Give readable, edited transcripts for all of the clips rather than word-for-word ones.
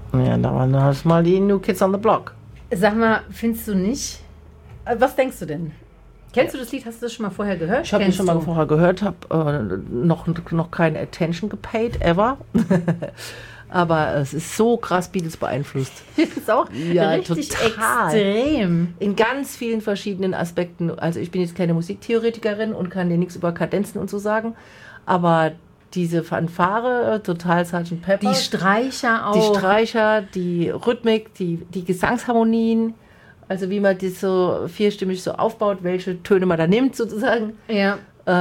Ja, da waren das mal die New Kids on the Block. Sag mal, findest du nicht? Was denkst du denn? Kennst du das Lied? Hast du das schon mal vorher gehört? Ich habe das schon mal vorher gehört, habe noch keine Attention gepaid, ever. Aber es ist so krass Beatles beeinflusst. Das ist auch richtig total. Extrem. In ganz vielen verschiedenen Aspekten. Also ich bin jetzt keine Musiktheoretikerin und kann dir nichts über Kadenzen und so sagen. Aber diese Fanfare, total Sgt. Pepper. Die Streicher auch. Die Streicher, die Rhythmik, die Gesangsharmonien. Also wie man das so vierstimmig so aufbaut, welche Töne man da nimmt sozusagen. Ja.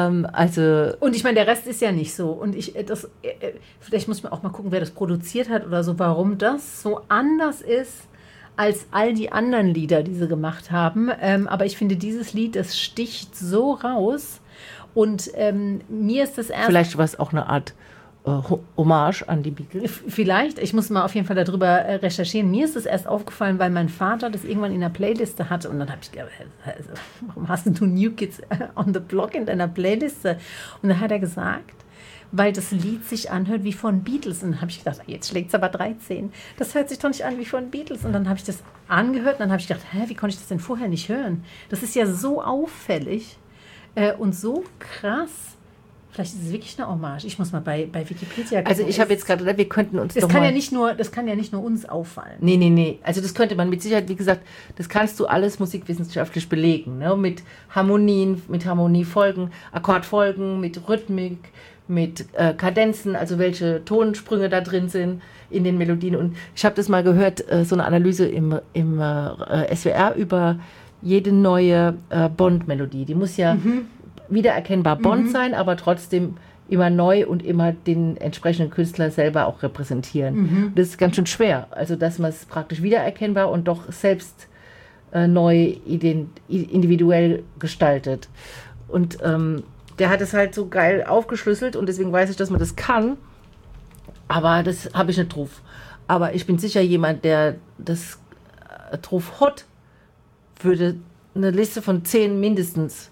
Und ich meine, der Rest ist ja nicht so. Und vielleicht muss man auch mal gucken, wer das produziert hat oder so, warum das so anders ist als all die anderen Lieder, die sie gemacht haben. Aber ich finde, dieses Lied, das sticht so raus. Und mir ist das erst... Vielleicht war es auch eine Art Hommage an die Beatles. Vielleicht. Ich muss mal auf jeden Fall darüber recherchieren. Mir ist es erst aufgefallen, weil mein Vater das irgendwann in der Playliste hatte. Und dann habe ich gedacht, warum hast du New Kids on the Block in deiner Playliste? Und dann hat er gesagt, weil das Lied sich anhört wie von Beatles. Und dann habe ich gedacht, jetzt schlägt es aber 13. Das hört sich doch nicht an wie von Beatles. Und dann habe ich das angehört und dann habe ich gedacht, wie konnte ich das denn vorher nicht hören? Das ist ja so auffällig und so krass. Vielleicht ist es wirklich eine Hommage. Ich muss mal bei Wikipedia gucken. Also ich habe jetzt gerade gedacht, wir könnten uns das kann ja nicht nur uns auffallen. Nee. Also das könnte man mit Sicherheit, wie gesagt, das kannst du alles musikwissenschaftlich belegen. Ne? Mit Harmonien, mit Harmoniefolgen, Akkordfolgen, mit Rhythmik, mit Kadenzen, also welche Tonsprünge da drin sind in den Melodien. Und ich habe das mal gehört, so eine Analyse im SWR über jede neue Bond-Melodie. Die muss ja wiedererkennbar Bond sein, aber trotzdem immer neu und immer den entsprechenden Künstler selber auch repräsentieren. Das ist ganz schön schwer. Also, dass man es praktisch wiedererkennbar und doch selbst neu individuell gestaltet. Und der hat es halt so geil aufgeschlüsselt und deswegen weiß ich, dass man das kann. Aber das habe ich nicht drauf. Aber ich bin sicher jemand, der das drauf hat, würde eine Liste von 10 mindestens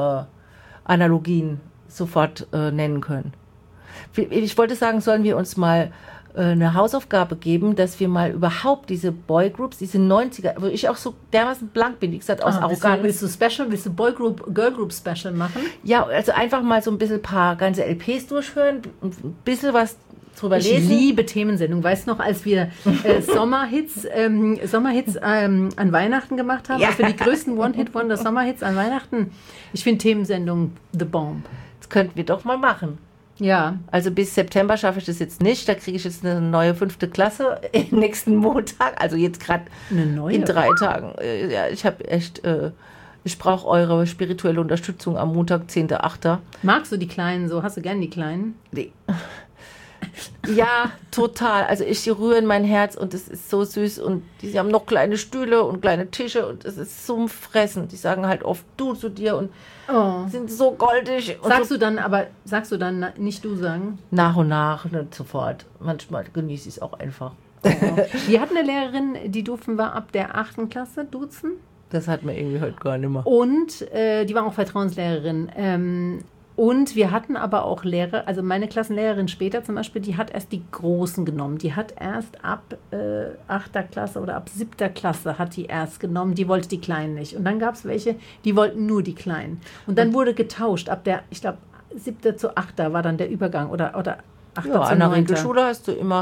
Analogien sofort nennen können. Ich wollte sagen, sollen wir uns mal eine Hausaufgabe geben, dass wir mal überhaupt diese Boygroups, diese 90er, wo ich auch so dermaßen blank bin, wie gesagt, aus Arroganz. Willst du Boygroup, Girlgroup Special machen? Ja, also einfach mal so ein bisschen paar ganze LPs durchhören, ein bisschen was drüber lesen. Ich liebe Themensendungen. Weißt du noch, als wir Sommerhits an Weihnachten gemacht haben, als wir die größten One-Hit-Wonder Sommerhits an Weihnachten? Ich finde Themensendungen the bomb. Das könnten wir doch mal machen. Ja. Also bis September schaffe ich das jetzt nicht. Da kriege ich jetzt eine neue 5. Klasse nächsten Montag. Also jetzt gerade in 3 Tagen. Ja, ich habe echt... Ich brauche eure spirituelle Unterstützung am Montag, 10.8. Magst du die Kleinen so? Hast du gern die Kleinen? Nee. Ja, total. Also die rühren mein Herz und es ist so süß und die haben noch kleine Stühle und kleine Tische und es ist zum Fressen. Die sagen halt oft du zu dir und sind so goldig. Und sagst du dann nicht du sagen? Nach und nach, nicht sofort. Manchmal genieße ich es auch einfach. Oh. Wir hatten eine Lehrerin, die durften wir ab der 8. Klasse duzen. Das hat man irgendwie heute gar nicht mehr. Und die war auch Vertrauenslehrerin. Und wir hatten aber auch Lehrer, also meine Klassenlehrerin später zum Beispiel, die hat erst die Großen genommen. Die hat erst ab 8. Klasse oder ab 7. Klasse hat die erst genommen. Die wollte die Kleinen nicht. Und dann gab es welche, die wollten nur die Kleinen. Und dann wurde getauscht. Ab der, ich glaube, 7. zu 8. war dann der Übergang. Oder 8. zu 9. An der Regelschule hast du immer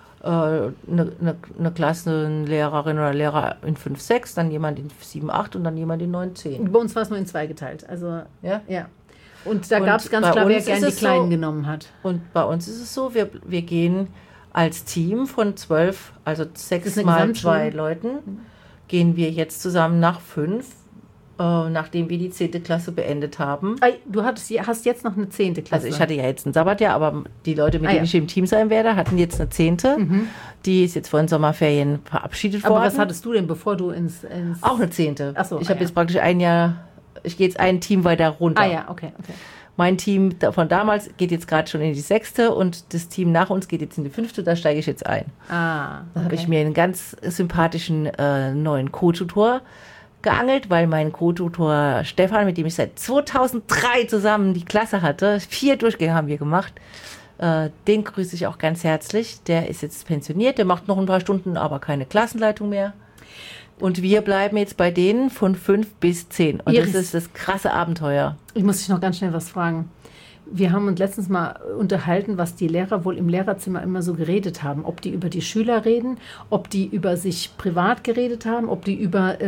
eine Klassenlehrerin oder Lehrer in 5, 6, dann jemand in 7, 8 und dann jemand in 9, 10. Bei uns war es nur in 2 geteilt. Also, ja. Und da gab es ganz klar, wer gerne die Kleinen genommen hat. Und bei uns ist es so, wir gehen als Team von 12, also 6 mal 2 Leuten, gehen wir jetzt zusammen nach 5, nachdem wir die 10. Klasse beendet haben. Du hast jetzt noch eine 10. Klasse. Also ich hatte ja jetzt ein Sabbatjahr, aber die Leute, mit denen ich im Team sein werde, hatten jetzt eine 10. Die ist jetzt vor den Sommerferien verabschiedet worden. Aber was hattest du denn, bevor du ins... Auch eine 10. Ach so, ich habe jetzt praktisch ein Jahr... Ich gehe jetzt ein Team weiter runter. Okay. Mein Team von damals geht jetzt gerade schon in die 6. und das Team nach uns geht jetzt in die 5. Da steige ich jetzt ein. Da habe ich mir einen ganz sympathischen neuen Co-Tutor geangelt, weil mein Co-Tutor Stefan, mit dem ich seit 2003 zusammen die Klasse hatte, 4 Durchgänge haben wir gemacht, Den grüße ich auch ganz herzlich. Der ist jetzt pensioniert, der macht noch ein paar Stunden, aber keine Klassenleitung mehr. Und wir bleiben jetzt bei denen von 5 bis 10. Und Iris, das ist das krasse Abenteuer. ich muss dich noch ganz schnell was fragen. Wir haben uns letztens mal unterhalten, was die Lehrer wohl im Lehrerzimmer immer so geredet haben. Ob die über die Schüler reden, ob die über sich privat geredet haben, ob die über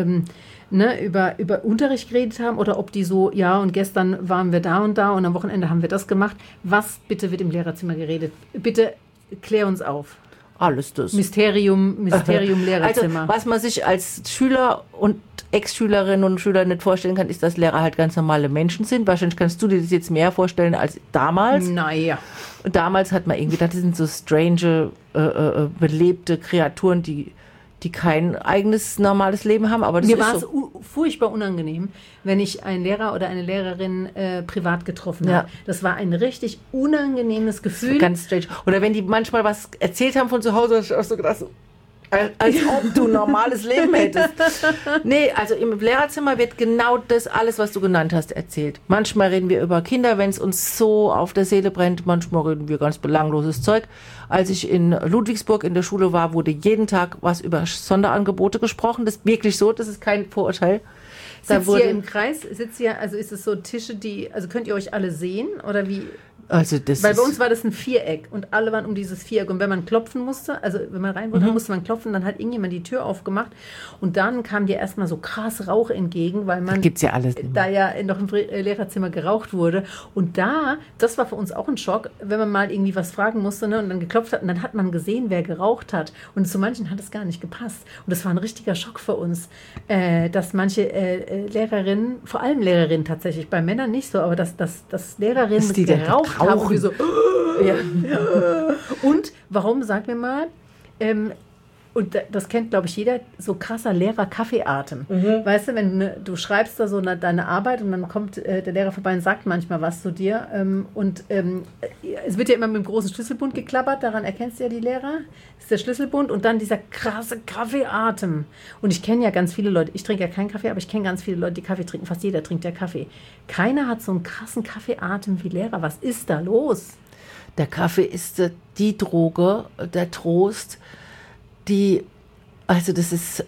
Unterricht geredet haben oder ob die so, ja, und gestern waren wir da und am Wochenende haben wir das gemacht. Was bitte wird im Lehrerzimmer geredet? Bitte klär uns auf. Alles das. Mysterium Lehrerzimmer. Also, was man sich als Schüler und Ex-Schülerinnen und Schüler nicht vorstellen kann, ist, dass Lehrer halt ganz normale Menschen sind. Wahrscheinlich kannst du dir das jetzt mehr vorstellen als damals. Naja. Und damals hat man irgendwie gedacht, das sind so strange, belebte Kreaturen, die kein eigenes normales Leben haben. Aber das Mir ist war es so. furchtbar unangenehm, wenn ich einen Lehrer oder eine Lehrerin privat getroffen habe. Das war ein richtig unangenehmes Gefühl. Ganz strange. Oder wenn die manchmal was erzählt haben von zu Hause, hast du auch so gedacht, so, als ob du ein normales Leben hättest. Nee, also im Lehrerzimmer wird genau das alles, was du genannt hast, erzählt. Manchmal reden wir über Kinder, wenn es uns so auf der Seele brennt. Manchmal reden wir ganz belangloses Zeug. Als ich in Ludwigsburg in der Schule war, wurde jeden Tag was über Sonderangebote gesprochen. Das ist wirklich so, das ist kein Vorurteil. Sitzt ihr im Kreis? Also ist es so Tische, also könnt ihr euch alle sehen oder wie? Also das Weil bei uns war das ein Viereck und alle waren um dieses Viereck. Und wenn man klopfen musste, also wenn man rein wollte, musste man klopfen, dann hat irgendjemand die Tür aufgemacht und dann kam dir erstmal so krass Rauch entgegen, weil man gibt's ja alles da ja noch im Lehrerzimmer geraucht wurde. Und das war für uns auch ein Schock, wenn man mal irgendwie was fragen musste, ne, und dann geklopft hat und dann hat man gesehen, wer geraucht hat. Und zu manchen hat es gar nicht gepasst. Und das war ein richtiger Schock für uns, dass manche Lehrerinnen, vor allem Lehrerinnen tatsächlich, bei Männern nicht so, aber dass Lehrerinnen geraucht haben. Und wir so, ja. Und warum, sag mir mal, und das kennt, glaube ich, jeder, so krasser Lehrer-Kaffeeatem. Weißt du, wenn du schreibst da so deine Arbeit und dann kommt der Lehrer vorbei und sagt manchmal was zu dir. Es wird ja immer mit dem großen Schlüsselbund geklappert, daran erkennst du ja die Lehrer. Das ist der Schlüsselbund und dann dieser krasse Kaffeeatem. Und ich kenne ja ganz viele Leute, ich trinke ja keinen Kaffee, aber ich kenne ganz viele Leute, die Kaffee trinken. Fast jeder trinkt ja Kaffee. Keiner hat so einen krassen Kaffeeatem wie Lehrer. Was ist da los? Der Kaffee ist die Droge, der Trost, also das ist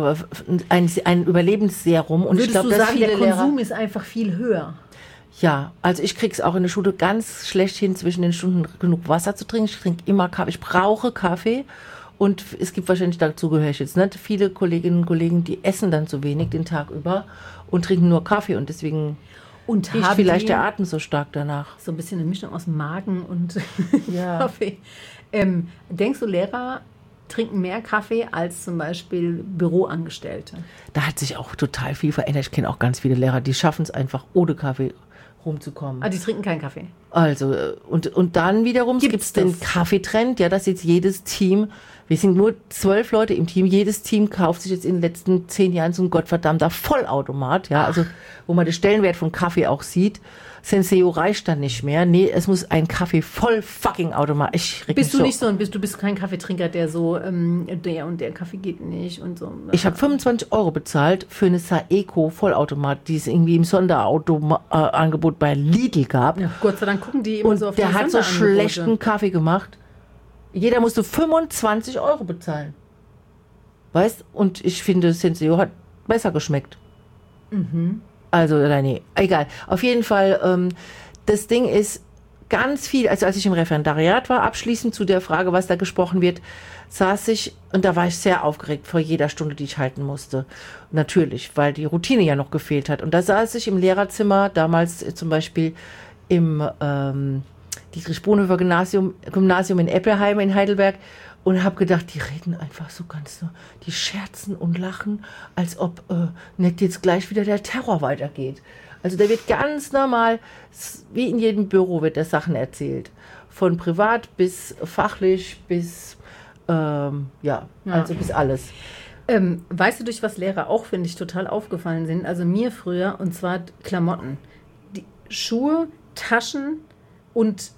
ein Überlebensserum. Und ich glaube, dass sagen, viele der Konsum Lehrer, ist einfach viel höher. Ja, also ich kriege es auch in der Schule ganz schlecht hin, zwischen den Stunden genug Wasser zu trinken. Ich trinke immer Kaffee, ich brauche Kaffee. Und es gibt wahrscheinlich, dazu gehöre ich jetzt nicht, viele Kolleginnen und Kollegen, die essen dann zu wenig den Tag über und trinken nur Kaffee. Und deswegen riecht vielleicht der Atem so stark danach. So ein bisschen eine Mischung aus Magen und Ja. Kaffee. Denkst du, Lehrer trinken mehr Kaffee als zum Beispiel Büroangestellte? Da hat sich auch total viel verändert. Ich kenne auch ganz viele Lehrer, die schaffen es einfach ohne Kaffee rumzukommen. Die trinken keinen Kaffee. Also, und dann wiederum gibt es den Kaffeetrend, ja, dass jetzt jedes Team, wir sind nur 12 Leute im Team, jedes Team kauft sich jetzt in den letzten 10 Jahren so ein gottverdammter Vollautomat, ja, also wo man den Stellenwert von Kaffee auch sieht. Senseo reicht dann nicht mehr. Nee, es muss ein Kaffee voll fucking Automat. Bist du nicht so, du bist kein Kaffeetrinker, der so, der und der Kaffee geht nicht und so. Ich habe 25 € bezahlt für eine Saeco Vollautomat, die es irgendwie im Sonderangebot bei Lidl gab. Ja, Gott sei Dank gucken die immer Und so auf der die hat so Sonderangebote. schlechten Kaffee gemacht. Jeder musste 25 € bezahlen. Weißt? Und ich finde, Senseo hat besser geschmeckt. Also, nee, egal. Auf jeden Fall, das Ding ist ganz viel, also als ich im Referendariat war, abschließend zu der Frage, was da gesprochen wird, saß ich, und da war ich sehr aufgeregt vor jeder Stunde, die ich halten musste. Natürlich, weil die Routine ja noch gefehlt hat. Und da saß ich im Lehrerzimmer, damals zum Beispiel im Dietrich-Bonhoeffer Gymnasium in Eppelheim in Heidelberg, und habe gedacht, die reden einfach so ganz, die scherzen und lachen, als ob nicht jetzt gleich wieder der Terror weitergeht. Also da wird ganz normal, wie in jedem Büro wird da Sachen erzählt. Von privat bis fachlich bis, also bis alles. Weißt du, durch was Lehrer auch, finde ich, total aufgefallen sind? Also mir früher, und zwar Klamotten. Die Schuhe, Taschen und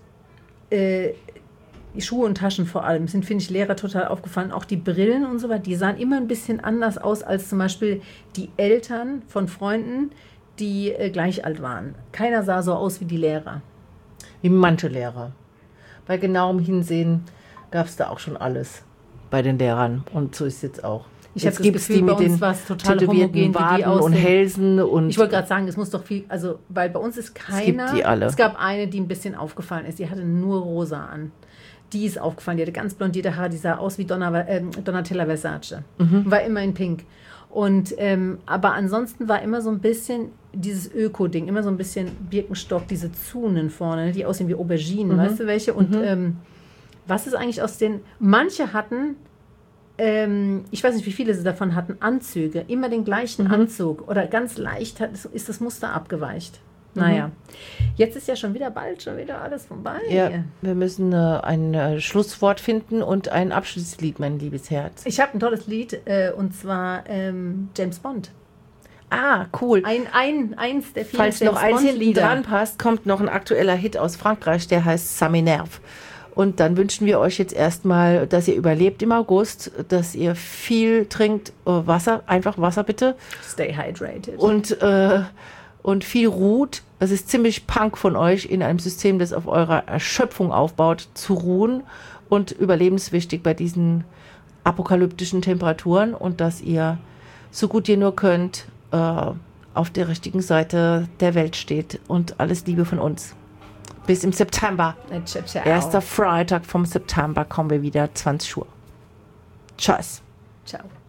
Schuhe und Taschen vor allem sind, finde ich, Lehrer total aufgefallen. Auch die Brillen und so weiter, die sahen immer ein bisschen anders aus als zum Beispiel die Eltern von Freunden, die gleich alt waren. Keiner sah so aus wie die Lehrer. Wie manche Lehrer. bei genauem Hinsehen gab es da auch schon alles bei den Lehrern. Und so ist es jetzt auch. Ich habe das Gefühl, bei uns war es total homogen, wie die und Hälsen. Und ich wollte gerade sagen, es muss doch viel, also, weil bei uns ist keiner. Es gibt die alle. Es gab eine, die ein bisschen aufgefallen ist, die hatte nur rosa an. Die ist aufgefallen, die hatte ganz blondierte Haare, die sah aus wie Donatella Versace. War immer in Pink. Und, aber ansonsten war immer so ein bisschen dieses Öko-Ding, immer so ein bisschen Birkenstock, diese Zunen vorne, ne, die aussehen wie Auberginen, weißt du welche? Und was ist eigentlich aus den, manche hatten, ich weiß nicht, wie viele sie davon hatten, Anzüge, immer den gleichen Anzug oder ganz leicht ist das Muster abgeweicht. Naja, jetzt ist ja schon wieder alles vorbei. Ja, wir müssen ein Schlusswort finden und ein Abschlusslied, mein liebes Herz. Ich habe ein tolles Lied, und zwar James Bond. Ah, cool. Eins der vielen Falls James noch eins Bond hinten Lieder dran passt, kommt noch ein aktueller Hit aus Frankreich, der heißt Ça m'énerve. Und dann wünschen wir euch jetzt erstmal, dass ihr überlebt im August, dass ihr viel trinkt, Wasser, einfach Wasser bitte. Stay hydrated. Und viel ruht. Es ist ziemlich Punk von euch, in einem System, das auf eurer Erschöpfung aufbaut, zu ruhen und überlebenswichtig bei diesen apokalyptischen Temperaturen und dass ihr, so gut ihr nur könnt, auf der richtigen Seite der Welt steht. Und alles Liebe von uns. Bis im September. Ciao. Erster Freitag vom September kommen wir wieder, 20 Uhr. Tschüss. Ciao.